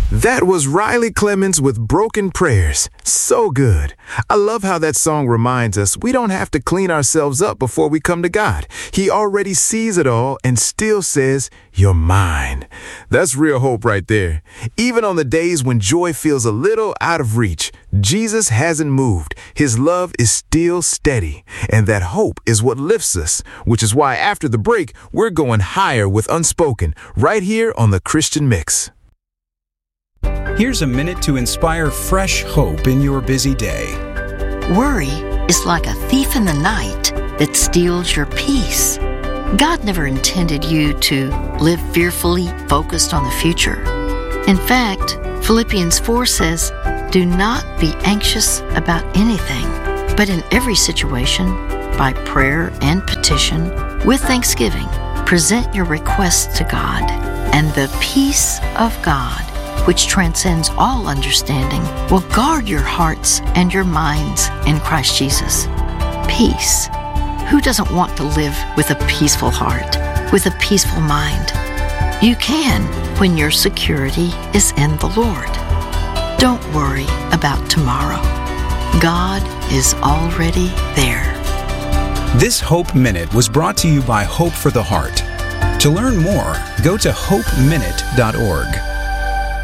That was Riley Clemens with Broken Prayers. So good. I love how that song reminds us we don't have to clean ourselves up before we come to God. He already sees it all and still says, "You're mine." That's real hope right there. Even on the days when joy feels a little out of reach, Jesus hasn't moved. His love is still steady. And that hope is what lifts us, which is why after the break, we're going higher with Unspoken, right here on the Christian Mix. Here's a minute to inspire fresh hope in your busy day. Worry is like a thief in the night that steals your peace. God never intended you to live fearfully focused on the future. In fact, Philippians 4 says, "Do not be anxious about anything, but in every situation, by prayer and petition, with thanksgiving, present your requests to God, and the peace of God, which transcends all understanding, will guard your hearts and your minds in Christ Jesus." Peace. Who doesn't want to live with a peaceful heart, with a peaceful mind? You can when your security is in the Lord. Don't worry about tomorrow. God is already there. This Hope Minute was brought to you by Hope for the Heart. To learn more, go to hopeminute.org.